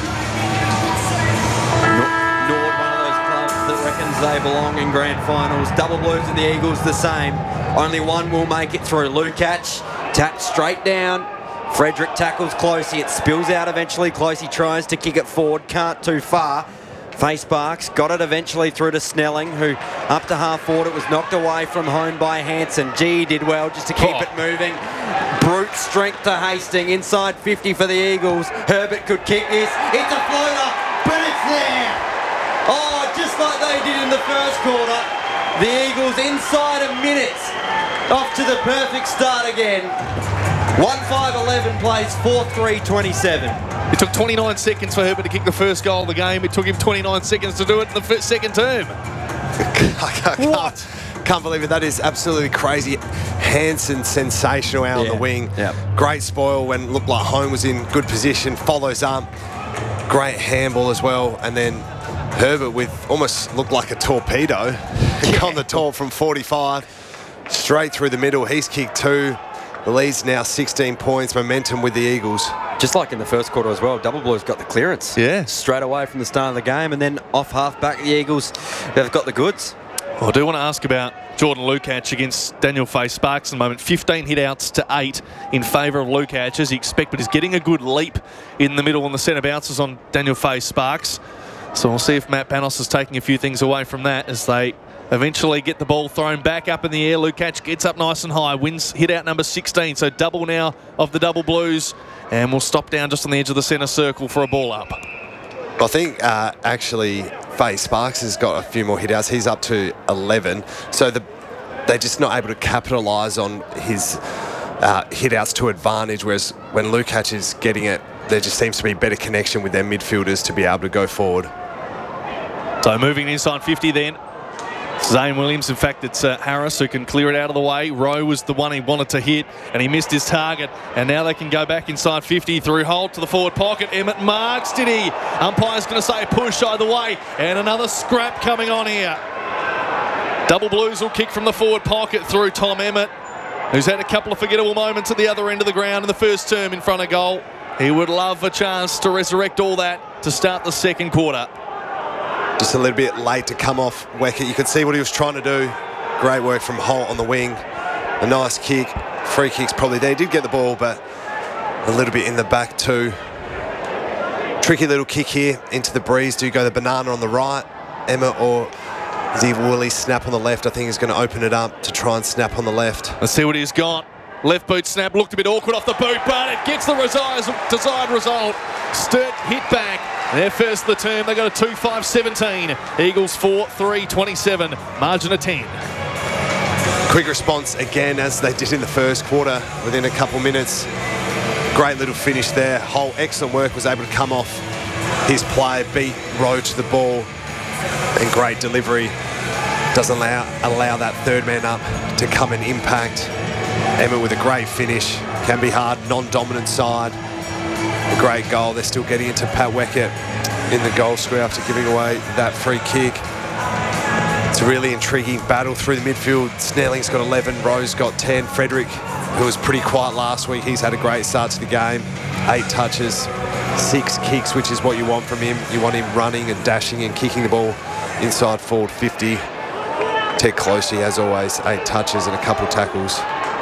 Nord, one of those clubs that reckons they belong in grand finals. Double Blues and the Eagles the same. Only one will make it through. Lukac tapped straight down. Frederick tackles Closey. It spills out eventually. Closey tries to kick it forward. Can't too far. Face Barks got it eventually through to Snelling, who up to half forward. It was knocked away from home by Hanson. Gee, did well just to keep oh. it moving. Brute With strength to Hastings, inside fifty for the Eagles. Herbert could kick this. It's a floater, but it's there. Oh, just like they did in the first quarter. The Eagles inside a minute. Off to the perfect start again. one five eleven plays four three twenty-seven. It took twenty-nine seconds for Herbert to kick the first goal of the game. It took him twenty-nine seconds to do it in the first, second term. I can't, What? Can't, can't believe it. That is absolutely crazy. Hansen, sensational out Yeah. on the wing. Yep. Great spoil when it looked like home was in good position. Follows up. Great handball as well. And then Herbert with almost looked like a torpedo. Yeah. On the top from forty-five. Straight through the middle. He's kicked two. The lead's now sixteen points. Momentum with the Eagles. Just like in the first quarter as well, Double Blues got the clearance. Yeah. Straight away from the start of the game, and then off half back, the Eagles, they've got the goods. Well, I do want to ask about Jordan Lukacs against Daniel Fay-Sparks in a moment. fifteen hit-outs to eight in favour of Lukacs, as you expect, but he's getting a good leap in the middle on the centre bounces on Daniel Fay-Sparks. So we'll see if Matt Panos is taking a few things away from that as they eventually get the ball thrown back up in the air. Lukacs gets up nice and high, wins hit-out number sixteen, so double now of the Double Blues, and we'll stop down just on the edge of the centre circle for a ball up. I think uh, actually Fay-Sparks has got a few more hit-outs. He's up to eleven. So the, they're just not able to capitalise on his uh, hit-outs to advantage, whereas when Lukacs is getting it, there just seems to be better connection with their midfielders to be able to go forward. So moving inside fifty then. Zane Williams, in fact, it's uh, Harris who can clear it out of the way. Rowe was the one he wanted to hit, and he missed his target. And now they can go back inside fifty through Holt to the forward pocket. Emmett marks, did he? Umpire's going to say push either way. And another scrap coming on here. Double Blues will kick from the forward pocket through Tom Emmett, who's had a couple of forgettable moments at the other end of the ground in the first term in front of goal. He would love a chance to resurrect all that to start the second quarter. Just a little bit late to come off Weckett. You could see what he was trying to do. Great work from Holt on the wing. A nice kick. Free kick's probably there. He did get the ball, but a little bit in the back too. Tricky little kick here into the breeze. Do you go the banana on the right, Emma, or is he Willie snap on the left? I think he's going to open it up to try and snap on the left. Let's see what he's got. Left boot snap, looked a bit awkward off the boot, but it gets the desired result. Sturt hit back. Their first of the term, they got a two five seventeen. Eagles four three twenty-seven, margin of ten. Quick response again, as they did in the first quarter, within a couple minutes. Great little finish there. Holt, excellent work, was able to come off his play, beat Rowe to the ball, and great delivery. Doesn't allow, allow that third man up to come and impact. Emmett with a great finish. Can be hard, non-dominant side. A great goal. They're still getting into Pat Weckett in the goal square after giving away that free kick. It's a really intriguing battle through the midfield. Snelling's got eleven, Rowe's got ten. Frederick, who was pretty quiet last week, he's had a great start to the game. Eight touches, six kicks, which is what you want from him. You want him running and dashing and kicking the ball inside forward fifty. Ted Closey, as always, eight touches and a couple of tackles.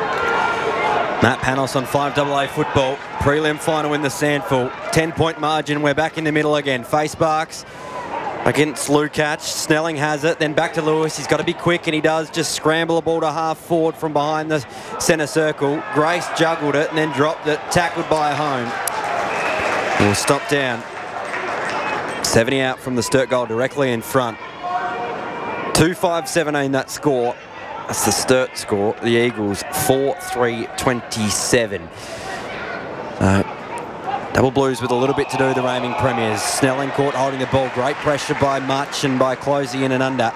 Matt Panos on five A A football. Prelim final in the Sandful. ten-point margin. We're back in the middle again. Fay-Sparks against Lukacs. Snelling has it. Then back to Lewis. He's got to be quick, and he does. Just scramble the ball to half forward from behind the centre circle. Grace juggled it and then dropped it. Tackled by Home. We'll stop down. seventy out from the Sturt goal directly in front. two five seventeen that score. That's the Sturt score. The Eagles four three twenty-seven. Uh, Double Blues with a little bit to do, the reigning premiers. Snelling caught holding the ball. Great pressure by Much and by Closey in and under.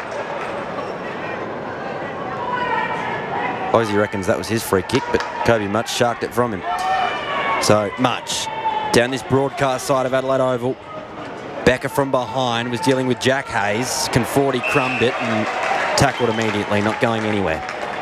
Closey reckons that was his free kick, but Kobe Much sharked it from him. So Much down this broadcast side of Adelaide Oval. Becker from behind was dealing with Jack Hayes. Conforti crumbed it and tackled immediately, not going anywhere.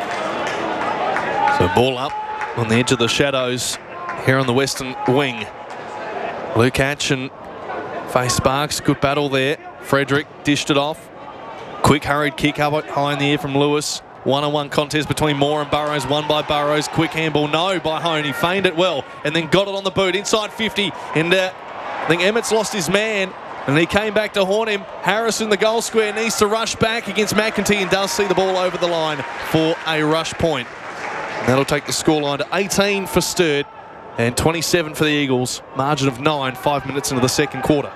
So ball up on the edge of the shadows here on the western wing. Lukacs and Fay-Sparks, good battle there. Frederick dished it off. Quick hurried kick up high in the air from Lewis. One-on-one contest between Moore and Burrows, won by Burrows. Quick handball, no, by Hone. He feigned it well and then got it on the boot inside fifty. And uh, I think Emmett's lost his man. And he came back to haunt him. Harris in the goal square needs to rush back against McEntee and does see the ball over the line for a rush point. That'll take the scoreline to eighteen for Sturt and twenty-seven for the Eagles. Margin of nine, five minutes into the second quarter.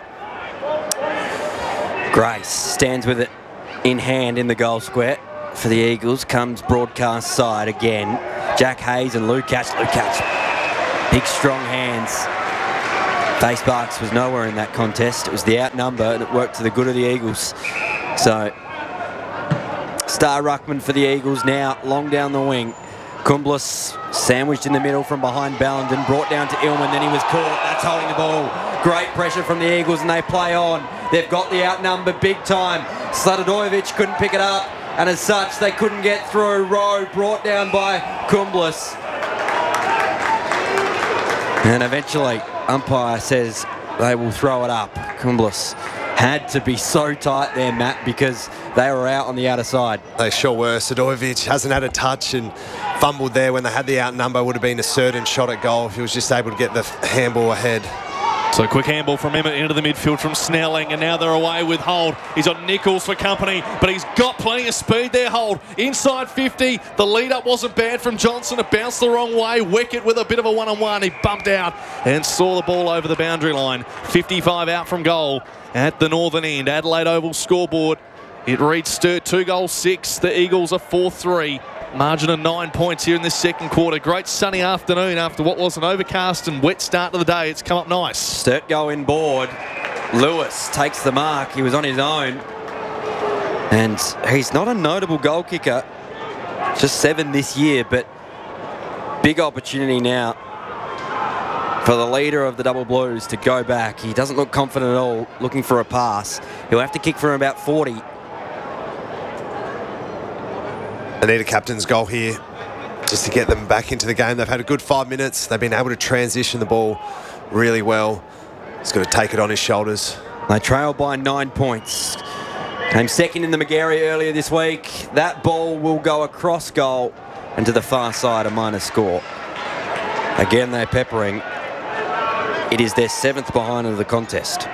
Grace stands with it in hand in the goal square for the Eagles. Comes broadcast side again. Jack Hayes and Lukacs. Lukacs, big strong hands. Face Barks was nowhere in that contest. It was the outnumber and it worked to the good of the Eagles. So, star ruckman for the Eagles now, long down the wing. Kumblis sandwiched in the middle from behind Ballenden, brought down to Illman, then he was caught. That's holding the ball. Great pressure from the Eagles and they play on. They've got the outnumber big time. Slatodojevic couldn't pick it up and as such they couldn't get through. Rowe brought down by Kumblis. And eventually, umpire says they will throw it up. Kumblis had to be so tight there, Matt, because they were out on the outer side. They sure were. Slatodojevic hasn't had a touch and fumbled there when they had the outnumber. Would have been a certain shot at goal if he was just able to get the handball ahead. So quick handball from Emmett into the midfield from Snelling, and now they're away with Holt. He's on Nichols for company, but he's got plenty of speed there, Holt. Inside fifty, the lead-up wasn't bad from Johnson. It bounced the wrong way. Wicket with a bit of a one-on-one. He bumped out and saw the ball over the boundary line. fifty-five out from goal at the northern end. Adelaide Oval scoreboard. It reads Sturt two goals six. The Eagles are four three. Margin of nine points here in this second quarter. Great sunny afternoon after what was an overcast and wet start to the day. It's come up nice. Sturt go inboard. Lewis takes the mark. He was on his own. And he's not a notable goal kicker. Just seven this year, but big opportunity now for the leader of the Double Blues to go back. He doesn't look confident at all, looking for a pass. He'll have to kick from about forty. They need a captain's goal here just to get them back into the game. They've had a good five minutes. They've been able to transition the ball really well. He's got to take it on his shoulders. They trail by nine points. Came second in the Magarey earlier this week. That ball will go across goal and to the far side, a minor score. Again, they're peppering. It is their seventh behind of the contest.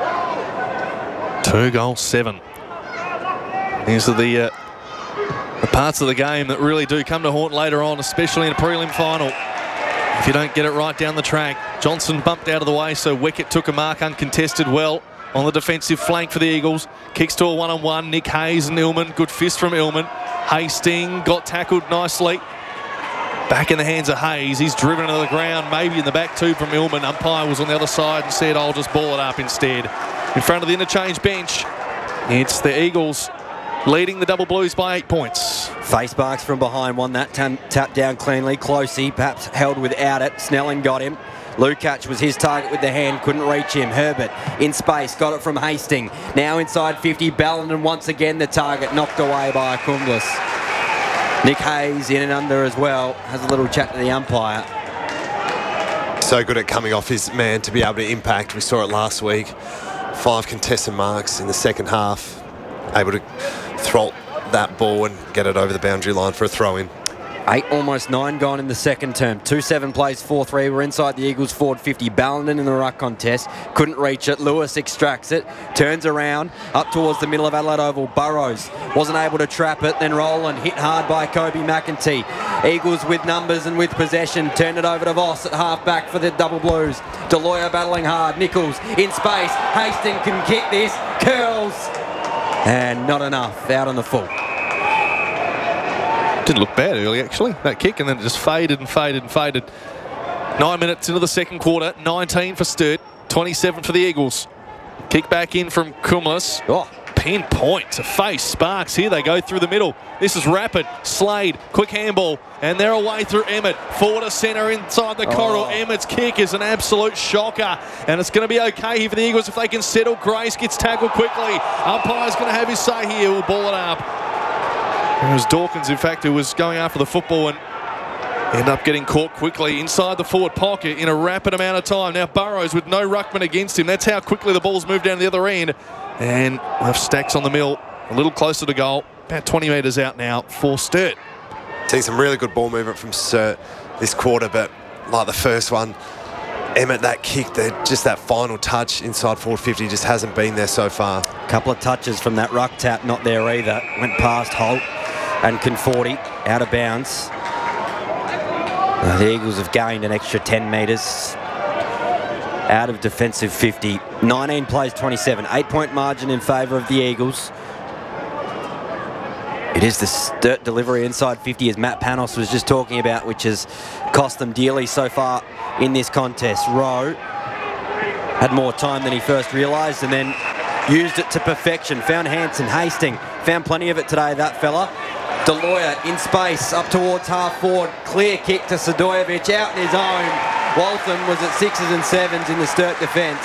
Two goals, seven. These are the... Uh, The parts of the game that really do come to haunt later on, especially in a prelim final. If you don't get it right down the track. Johnson bumped out of the way, so Wicket took a mark uncontested well on the defensive flank for the Eagles. Kicks to a one-on-one. Nick Hayes and Illman. Good fist from Illman. Hastings got tackled nicely. Back in the hands of Hayes. He's driven into the ground, maybe in the back tube from Illman. Umpire was on the other side and said, I'll just ball it up instead. In front of the interchange bench, it's the Eagles leading the Double Blues by eight points. Face Barks from behind won that, tam- tapped down cleanly. Closey perhaps held without it. Snelling got him. Lukacs was his target with the hand, couldn't reach him. Herbert in space, got it from Hastings. Now inside fifty, Ballenden once again the target, knocked away by Kumblis. Nick Hayes in and under as well, has a little chat to the umpire. So good at coming off his man to be able to impact. We saw it last week. Five contested marks in the second half. Able to throw that ball and get it over the boundary line for a throw-in. Eight, almost nine gone in the second term. two seven plays four three. We're inside the Eagles forward fifty. Ballenden in the ruck contest. Couldn't reach it. Lewis extracts it. Turns around. Up towards the middle of Adelaide Oval. Burrows wasn't able to trap it. Then Roland hit hard by Kobe McEntee. Eagles with numbers and with possession. Turn it over to Voss at half back for the Double Blues. Deloya battling hard. Nichols in space. Hastings can kick this. Curls. And not enough. Out on the full. Didn't look bad early, actually, that kick, and then it just faded and faded and faded. Nine minutes into the second quarter, nineteen for Sturt, twenty-seven for the Eagles. Kick back in from Kumblis. Oh. Pinpoint to face Sparks. Here they go through the middle. This is rapid. Slade, quick handball, and they're away through Emmett. Forward to centre inside the corridor. Oh. Emmett's kick is an absolute shocker, and it's going to be okay here for the Eagles if they can settle. Grace gets tackled quickly. Umpire's going to have his say here. We'll ball it up. It was Dawkins, in fact, who was going after the football and ended up getting caught quickly inside the forward pocket in a rapid amount of time. Now Burrows with no ruckman against him. That's how quickly the ball's moved down to the other end. And we'll have Stacks on the mill, a little closer to goal. About twenty metres out now for Sturt. See some really good ball movement from Sturt this quarter, but like the first one, Emmett, that kick, the, just that final touch inside forward fifty just hasn't been there so far. Couple of touches from that ruck tap, not there either. Went past Holt and Conforti, out of bounds. Uh, the Eagles have gained an extra ten metres out of defensive fifty. nineteen plays twenty-seven. Eight-point margin in favour of the Eagles. It is the Sturt delivery inside fifty, as Matt Panos was just talking about, which has cost them dearly so far in this contest. Rowe had more time than he first realised and then used it to perfection. Found Hanson, Hastings, found plenty of it today, that fella. Deloya in space, up towards half forward. Clear kick to Sadojevic, out in his own. Waltham was at sixes and sevens in the Sturt defence.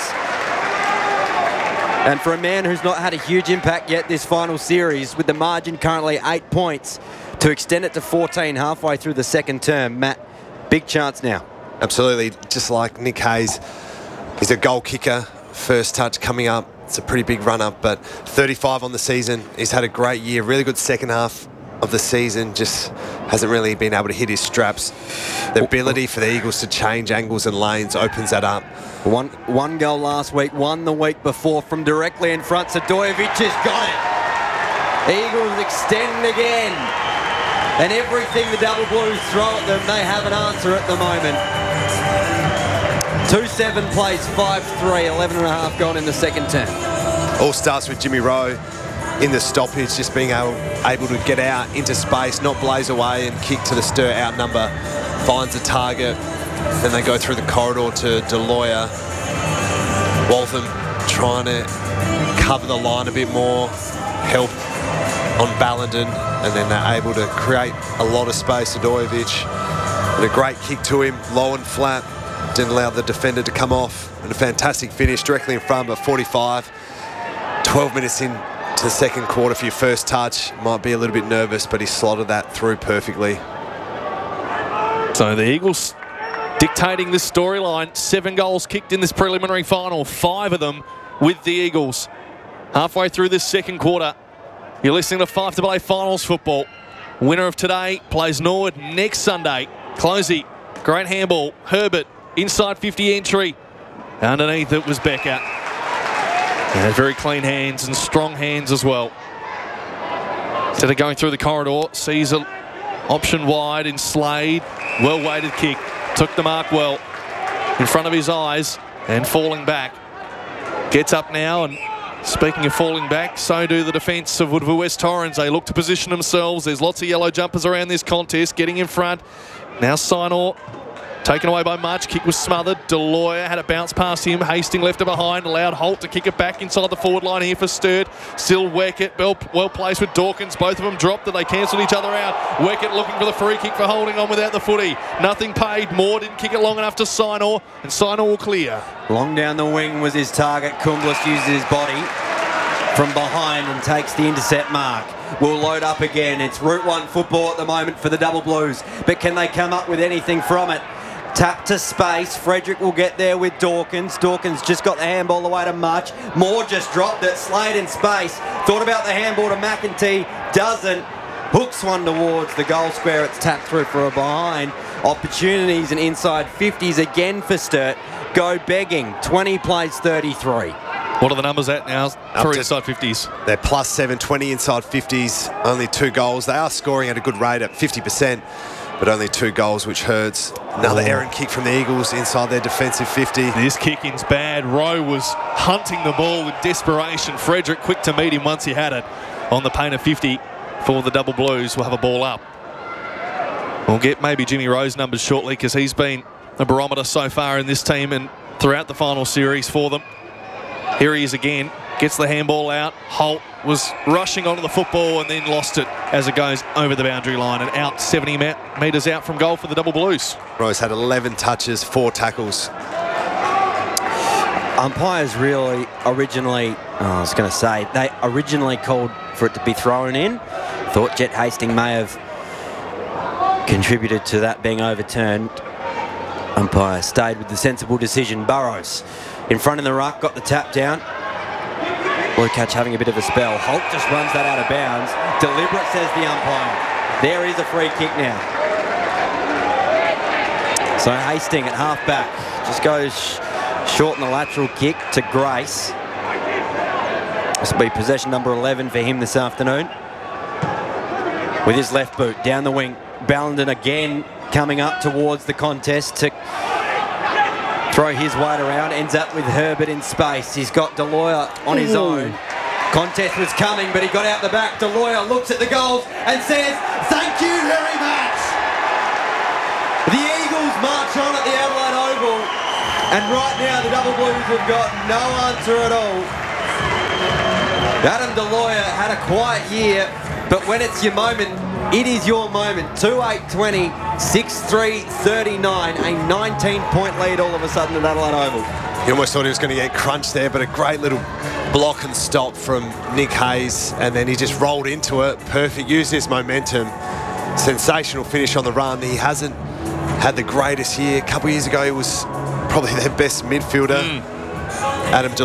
And for a man who's not had a huge impact yet this final series, with the margin currently eight points, to extend it to fourteen halfway through the second term, Matt, big chance now. Absolutely, just like Nick Hayes, he's a goal kicker. First touch coming up, it's a pretty big run-up, but thirty-five on the season. He's had a great year, really good second half of the season, just hasn't really been able to hit his straps. The ability for the Eagles to change angles and lanes opens that up. One one goal last week, one the week before from directly in front. Sadojevic has got it. Eagles extend again. And everything the Double Blues throw at them, they have an answer at the moment. two seven plays five three, eleven and a half gone in the second term. All starts with Jimmy Rowe in the stoppage, just being able, able to get out into space, not blaze away and kick to the Sturt outnumber, finds a target. Then they go through the corridor to Deloya. Waltham trying to cover the line a bit more, help on Ballenden, and then they're able to create a lot of space. Sadojevic, and a great kick to him, low and flat, didn't allow the defender to come off, and a fantastic finish directly in front of forty-five. twelve minutes in to the second quarter for your first touch. Might be a little bit nervous, but he slotted that through perfectly. So the Eagles dictating this storyline. Seven goals kicked in this preliminary final, five of them with the Eagles. Halfway through this second quarter, you're listening to five double A Finals football. Winner of today plays Norwood next Sunday. Closey, great handball. Herbert, inside fifty entry. Underneath it was Becker. He had very clean hands and strong hands as well. Instead of going through the corridor, sees an option wide in Slade. Well-weighted kick. Took the mark well in front of his eyes and falling back. Gets up now, and speaking of falling back, so do the defence of Woodville West Torrens. They look to position themselves. There's lots of yellow jumpers around this contest. Getting in front. Now Sinor taken away by March. Kick was smothered. Deloya had it bounce past him. Hastings left it behind. Allowed Holt to kick it back inside the forward line here for Sturt. Still Weckett. Well, well placed with Dawkins. Both of them dropped it. They cancelled each other out. Weckett looking for the free kick for holding on without the footy. Nothing paid. Moore didn't kick it long enough to Sinor, and Sinor will clear. Long down the wing was his target. Kumblis uses his body from behind and takes the intercept mark. Will load up again. It's Route one football at the moment for the Double Blues, but can they come up with anything from it? Tap to space. Frederick will get there with Dawkins. Dawkins just got the handball away to Much. Moore just dropped it. Slade in space. Thought about the handball to McEntee. Doesn't. Hooks one towards the goal square. It's tapped through for a behind. Opportunities and inside fifties again for Sturt. Go begging. twenty plays thirty-three. What are the numbers at now for to, inside fifties? They're plus seven twenty inside fifties. Only two goals. They are scoring at a good rate at fifty percent. But only two goals, which hurts. Another oh. errant kick from the Eagles inside their defensive fifty. This kicking's bad. Rowe was hunting the ball with desperation. Frederick quick to meet him once he had it on the paint of fifty for the Double Blues. We'll have a ball up. We'll get maybe Jimmy Rowe's numbers shortly, because he's been a barometer so far in this team and throughout the final series for them. Here he is again. Gets the handball out. Holt was rushing onto the football and then lost it as it goes over the boundary line and out seventy metres out from goal for the Double Blues. Rose had eleven touches, four tackles. Umpires really originally, oh, I was going to say, they originally called for it to be thrown in. Thought Jet Hastings may have contributed to that being overturned. Umpire stayed with the sensible decision. Burrows in front of the ruck, got the tap down. Lukac having a bit of a spell. Holt just runs that out of bounds. Deliberate, says the umpire. There is a free kick now. So Hastings at half-back just goes short in the lateral kick to Grace. This will be possession number eleven for him this afternoon. With his left boot down the wing. Ballenden again coming up towards the contest to throw his weight around. Ends up with Herbert in space. He's got Deloya on his Ooh. own. Contest was coming, but he got out the back. Deloya looks at the goals and says, "Thank you very much." The Eagles march on at the Adelaide Oval, and right now the Double Blues have got no answer at all. Adam Deloya had a quiet year, but when it's your moment, it is your moment. two eight twenty, six three thirty-nine, a nineteen point lead all of a sudden at Adelaide Oval. You almost thought he was going to get crunched there, but a great little block and stop from Nick Hayes, and then he just rolled into it. Perfect, used his momentum. Sensational finish on the run. He hasn't had the greatest year. A couple of years ago, he was probably their best midfielder. Mm. Adam Deloya.